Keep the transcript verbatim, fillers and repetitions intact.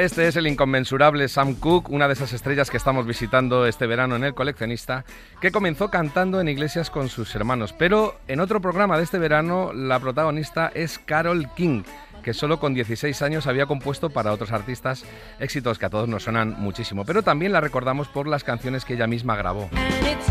Este es el inconmensurable Sam Cooke, una de esas estrellas que estamos visitando este verano en El Coleccionista, que comenzó cantando en iglesias con sus hermanos. Pero en otro programa de este verano, la protagonista es Carole King, que solo con dieciséis años había compuesto para otros artistas éxitos que a todos nos suenan muchísimo. Pero también la recordamos por las canciones que ella misma grabó.